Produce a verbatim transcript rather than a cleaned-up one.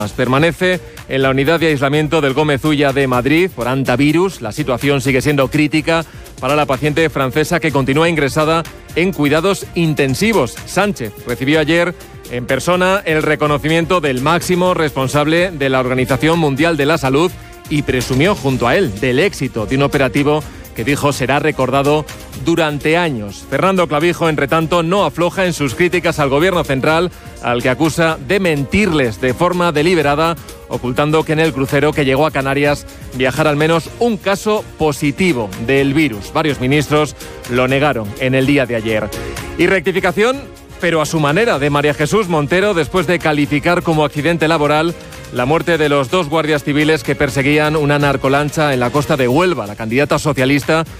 Permanece en la unidad de aislamiento del Gómez Ulla de Madrid por hantavirus. La situación sigue siendo crítica para la paciente francesa que continúa ingresada en cuidados intensivos. Sánchez recibió ayer en persona el reconocimiento del máximo responsable de la Organización Mundial de la Salud y presumió junto a él del éxito de un operativo que dijo será recordado durante años. Fernando Clavijo, entre tanto, no afloja en sus críticas al gobierno central, al que acusa de mentirles de forma deliberada, ocultando que en el crucero que llegó a Canarias viajara al menos un caso positivo del virus. Varios ministros lo negaron en el día de ayer. Y rectificación, pero a su manera, de María Jesús Montero, después de calificar como accidente laboral la muerte de los dos guardias civiles que perseguían una narcolancha en la costa de Huelva. La candidata socialista